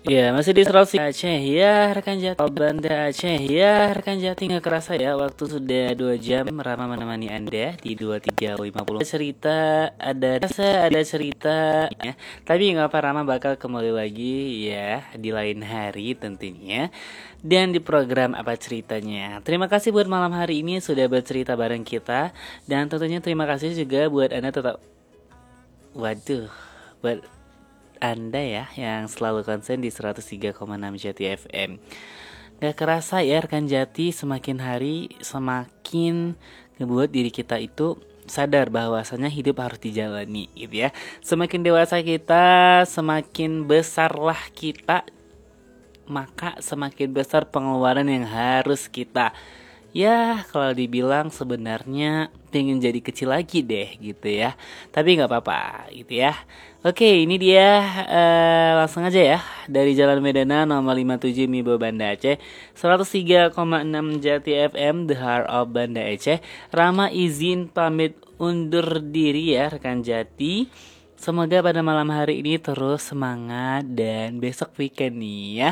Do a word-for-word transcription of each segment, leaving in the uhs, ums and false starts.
Ya, masih di Sulawesi Aceh ya, rekan Jati Banda Aceh ya, rekan Jati nggak kerasa ya, waktu sudah dua jam Rama menemani Anda di dua tiga lima puluh. Cerita ada rasa, ada cerita ya. Tapi nggak apa, Rama bakal kembali lagi ya di lain hari tentunya. Dan di program Apa Ceritanya. Terima kasih buat malam hari ini sudah bercerita bareng kita. Dan tentunya terima kasih juga buat Anda tetap Waduh, buat Anda ya yang selalu konsen di seratus tiga koma enam Jati F M. Gak kerasa ya rekan Jati, semakin hari semakin ngebuat diri kita itu sadar bahwasanya hidup harus dijalani gitu ya. Semakin dewasa kita, semakin besarlah kita, maka semakin besar pengeluaran yang harus kita, ya kalau dibilang sebenarnya pengen jadi kecil lagi deh gitu ya. Tapi gak apa-apa gitu ya. Oke, ini dia uh, langsung aja ya dari Jalan Medana nomor lima puluh tujuh Mibo Banda Aceh, seratus tiga koma enam Jati F M, The Heart of Banda Aceh. Rama izin pamit undur diri ya rekan Jati. Semoga pada malam hari ini terus semangat dan besok weekend nih ya.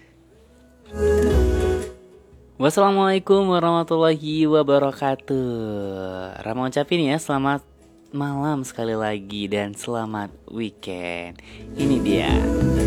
Wassalamualaikum warahmatullahi wabarakatuh. Rama ucapin ya selamat malam sekali lagi dan selamat weekend. Ini dia.